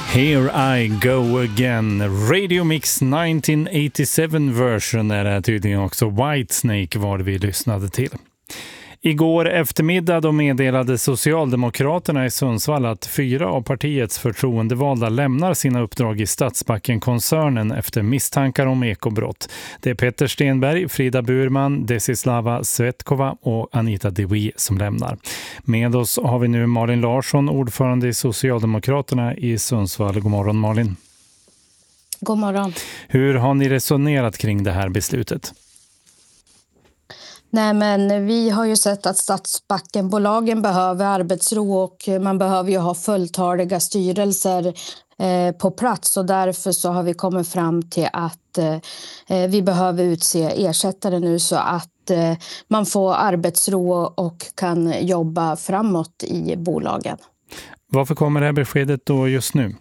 Here I go again. Radio Mix 1987 version är det tydligen också. Whitesnake var det vi lyssnade till. Igår eftermiddag då meddelade Socialdemokraterna i Sundsvall att 4 av partiets förtroendevalda lämnar sina uppdrag i Stadsbacken-koncernen efter misstankar om ekobrott. Det är Petter Stenberg, Frida Burman, Desislava Svetkova och Anita Dewi som lämnar. Med oss har vi nu Malin Larsson, ordförande i Socialdemokraterna i Sundsvall. God morgon Malin. God morgon. Hur har ni resonerat kring det här beslutet? Nej, men vi har ju sett att Stadsbackenbolagen behöver arbetsro och man behöver ju ha fulltaliga styrelser på plats, och därför så har vi kommit fram till att vi behöver utse ersättare nu så att man får arbetsro och kan jobba framåt i bolagen. Varför kommer det här beskedet då just nu?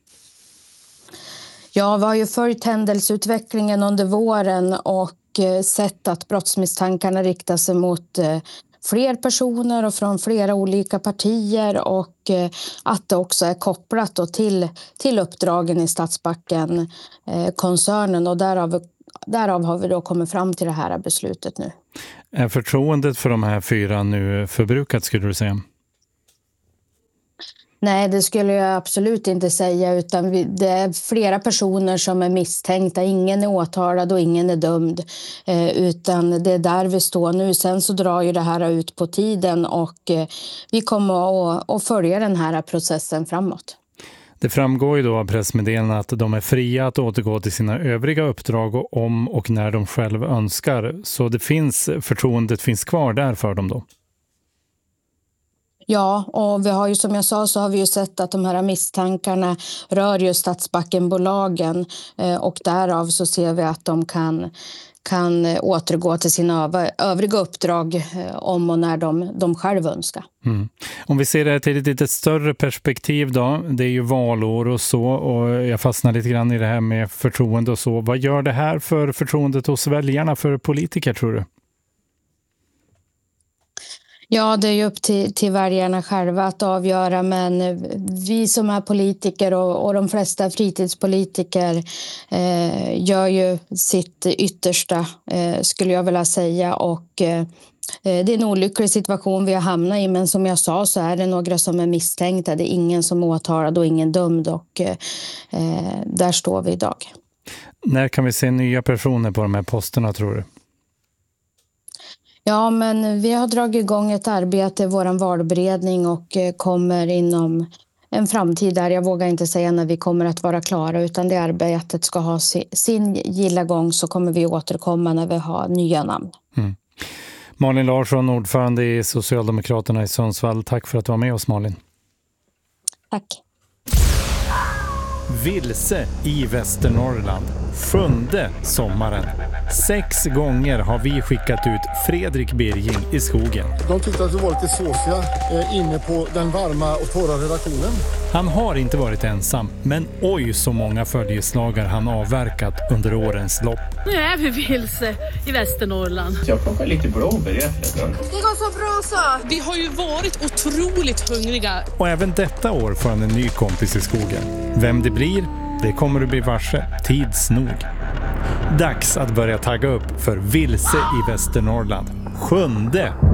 Ja, vi har ju följt händelseutvecklingen under våren och sett att brottsmisstankarna riktar sig mot fler personer och från flera olika partier, och att det också är kopplat då till uppdragen i Stadsbacken-koncernen, och därav har vi då kommit fram till det här beslutet nu. Är förtroendet för de här 4 nu förbrukat, skulle du säga? Nej, det skulle jag absolut inte säga, utan det är flera personer som är misstänkta. Ingen är åtalad och ingen är dömd, utan det är där vi står nu. Sen så drar ju det här ut på tiden och vi kommer att följa den här processen framåt. Det framgår ju då av pressmeddelandet att de är fria att återgå till sina övriga uppdrag om och när de själv önskar. Så förtroendet finns kvar där för dem då? Ja, och vi har ju, som jag sa, så har vi ju sett att de här misstankarna rör ju Stadsbackenbolagen, och därav så ser vi att de kan återgå till sina övriga uppdrag om och när de själv önskar. Mm. Om vi ser det till ett lite större perspektiv då, det är ju valår och så, och jag fastnar lite grann i det här med förtroende och så. Vad gör det här för förtroendet hos väljarna, för politiker, tror du? Ja, det är ju upp till väljarna själva att avgöra, men vi som är politiker och de flesta fritidspolitiker gör ju sitt yttersta, skulle jag vilja säga, och det är en olycklig situation vi har hamnat i, men som jag sa så är det några som är misstänkta. Det är ingen som är åtalad och ingen dömd, och där står vi idag. När kan vi se nya personer på de här posterna, tror du? Ja, men vi har dragit igång ett arbete i vår valberedning och kommer inom en framtid där, jag vågar inte säga när vi kommer att vara klara, utan det arbetet ska ha sin gilla gång, så kommer vi återkomma när vi har nya namn. Mm. Malin Larsson, ordförande i Socialdemokraterna i Sundsvall. Tack för att du var med oss, Malin. Tack. Vilse i Västernorrland. 7:e sommaren. 6 gånger har vi skickat ut Fredrik Birging i skogen. De tyckte att vi var lite såsiga inne på den varma och torra redaktionen. Han har inte varit ensam, men oj så många följeslagar han avverkat under årens lopp. Nu är vi vilse i Västernorrland. Jag plockar lite blåbär. Det går så bra så. Vi har ju varit otroligt hungriga. Och även detta år får han en ny kompis i skogen. Vem det blir, det kommer du bli varse tids nog. Dags att börja tagga upp för Vilse i Västernorrland. 7:e